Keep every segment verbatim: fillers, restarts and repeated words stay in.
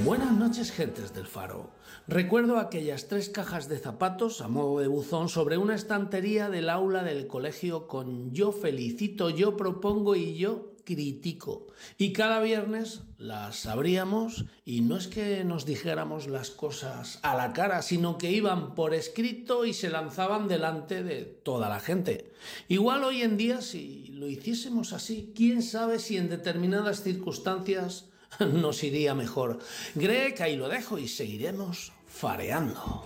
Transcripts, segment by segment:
Buenas noches, gentes del Faro. Recuerdo aquellas tres cajas de zapatos a modo de buzón sobre una estantería del aula del colegio con yo felicito, yo propongo y yo critico. Y cada viernes las abríamos y no es que nos dijéramos las cosas a la cara, sino que iban por escrito y se lanzaban delante de toda la gente. Igual hoy en día, si lo hiciésemos así, quién sabe si en determinadas circunstancias nos iría mejor. Greg, ahí lo dejo y seguiremos fareando.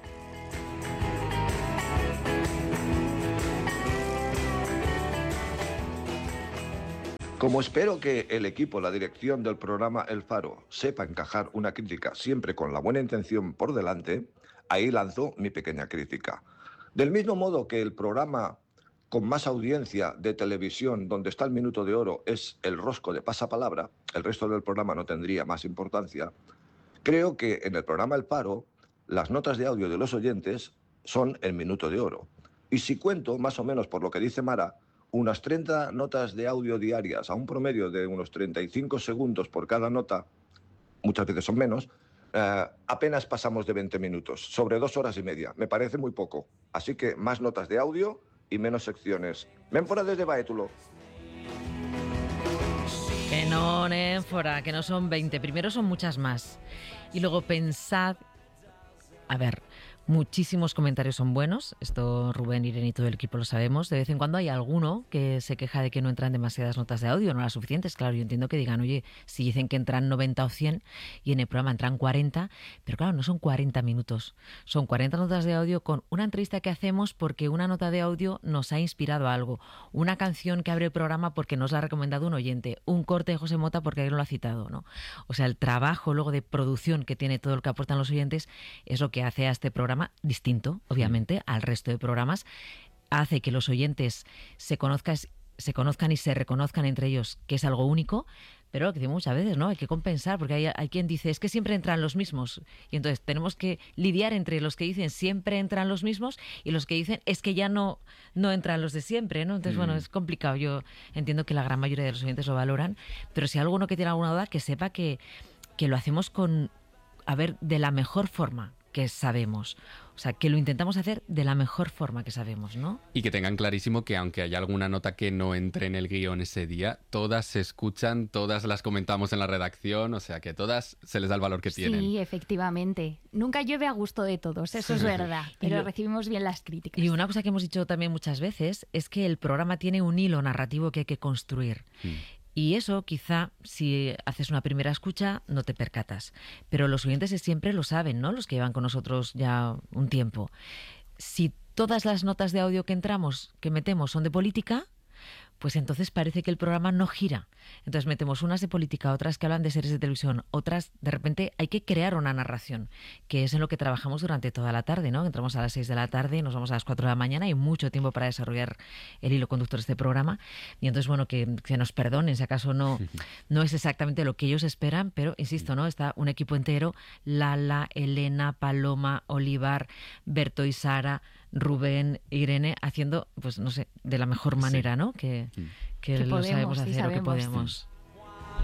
Como espero que el equipo, la dirección del programa El Faro, sepa encajar una crítica siempre con la buena intención por delante, ahí lanzo mi pequeña crítica. Del mismo modo que el programa con más audiencia de televisión, donde está el Minuto de Oro, es el Rosco de Pasapalabra, el resto del programa no tendría más importancia, creo que en el programa El Faro las notas de audio de los oyentes son el Minuto de Oro. Y si cuento, más o menos por lo que dice Mara, unas treinta notas de audio diarias a un promedio de unos treinta y cinco segundos por cada nota, muchas veces son menos, eh, apenas pasamos de veinte minutos, sobre dos horas y media. Me parece muy poco. Así que más notas de audio y menos secciones. Ménfora desde Baétulo. Que no, Nénfora, que no son veinte. Primero son muchas más. Y luego pensad... A ver... Muchísimos comentarios son buenos, esto Rubén, Irene y todo el equipo lo sabemos. De vez en cuando hay alguno que se queja de que no entran demasiadas notas de audio, no las suficientes. Claro, yo entiendo que digan, oye, si dicen que entran noventa o cien y en el programa entran cuarenta, pero claro, no son cuarenta minutos, son cuarenta notas de audio con una entrevista que hacemos porque una nota de audio nos ha inspirado a algo, una canción que abre el programa porque nos la ha recomendado un oyente, un corte de José Mota porque alguien lo ha citado, ¿no? O sea, el trabajo luego de producción que tiene todo lo que aportan los oyentes es lo que hace a este programa distinto, obviamente, al resto de programas, hace que los oyentes se conozcan, se conozcan y se reconozcan entre ellos, que es algo único, pero lo que digo muchas veces, ¿no? Hay que compensar, porque hay, hay quien dice, es que siempre entran los mismos, y entonces tenemos que lidiar entre los que dicen siempre entran los mismos y los que dicen es que ya no, no entran los de siempre, ¿no? Entonces, mm. bueno, es complicado. Yo entiendo que la gran mayoría de los oyentes lo valoran, pero si hay alguno que tiene alguna duda, que sepa que, que lo hacemos con, a ver, de la mejor forma que sabemos. O sea, que lo intentamos hacer de la mejor forma que sabemos, ¿no? Y que tengan clarísimo que aunque haya alguna nota que no entre en el guión ese día, todas se escuchan, todas las comentamos en la redacción, o sea, que todas se les da el valor que tienen. Sí, efectivamente. Nunca llueve a gusto de todos, eso es verdad, pero lo, recibimos bien las críticas. Y una cosa que hemos dicho también muchas veces es que el programa tiene un hilo narrativo que hay que construir. Sí. Y eso quizá si haces una primera escucha no te percatas, pero los oyentes siempre lo saben, ¿no? Los que llevan con nosotros ya un tiempo. Si todas las notas de audio que entramos, que metemos son de política, pues entonces parece que el programa no gira. Entonces metemos unas de política, otras que hablan de series de televisión, otras, de repente hay que crear una narración, que es en lo que trabajamos durante toda la tarde, ¿no? Entramos a las seis de la tarde, nos vamos a las cuatro de la mañana, hay mucho tiempo para desarrollar el hilo conductor de este programa, y entonces, bueno, que, que nos perdonen si acaso no, no es exactamente lo que ellos esperan, pero, insisto, ¿no? Está un equipo entero, Lala, Elena, Paloma, Olivar, Berto y Sara, Rubén, Irene, haciendo, pues no sé, de la mejor manera, sí. ¿no? Que, que, que lo podemos, sabemos hacer sí, o sabemos. que podemos.